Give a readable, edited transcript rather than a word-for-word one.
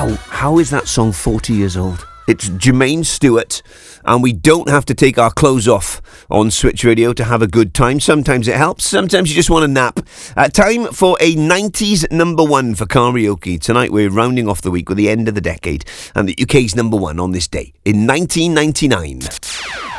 How is that song 40 years old? It's Jermaine Stewart, and we don't have to take our clothes off on Switch Radio to have a good time. Sometimes it helps, sometimes you just want to nap. Time for a 90s number one for karaoke. Tonight we're rounding off the week with the end of the decade, and the UK's number one on this day in 1999.